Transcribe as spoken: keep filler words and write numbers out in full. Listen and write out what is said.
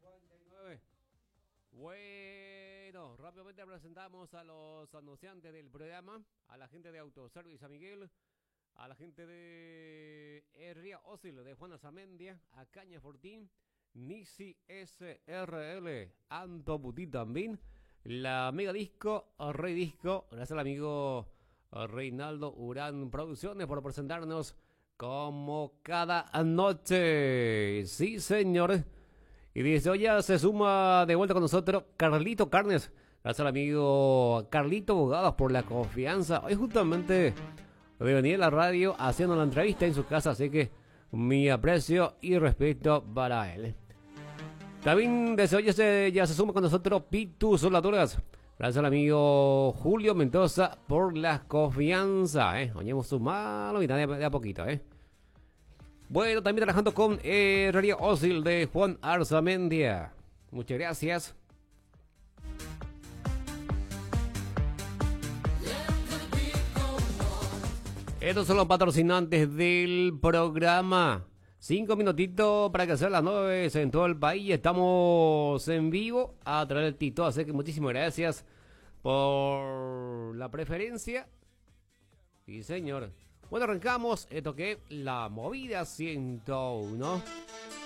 Bueno, rápidamente presentamos a los anunciantes del programa, a la gente de Autoservice San Miguel, a la gente de Herria Osil, de Juana Zamendia, a Caña Fortín, Nisi S R L, Anto Puti también, la Mega Disco, Rey Disco, gracias al amigo Reinaldo Urán Producciones por presentarnos como cada noche. Sí, señores. Y desde hoy ya se suma de vuelta con nosotros Carlito Carnes. Gracias al amigo Carlito Bogados por la confianza. Hoy justamente de venir a la radio haciendo la entrevista en su casa, así que mi aprecio y respeto para él. También desde hoy ya se, ya se suma con nosotros Pitu Solaturas. Gracias al amigo Julio Mendoza por la confianza. ¿eh? Hoy hemos sumado mitad de, de a poquito, ¿eh? Bueno, también trabajando con eh, Radio Osil de Juan Arzamendia. Muchas gracias. Estos son los patrocinantes del programa. Cinco minutitos para que sean las nueve en todo el país. Estamos en vivo a través del Tito. Así que muchísimas gracias por la preferencia. Sí, señor. Bueno, arrancamos esto que es la movida ciento uno.